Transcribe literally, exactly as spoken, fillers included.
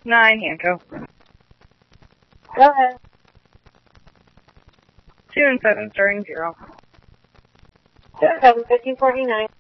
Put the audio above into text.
nine, Hanko. Go ahead. Two and seven, starting zero. Go ahead, fifteen forty-nine.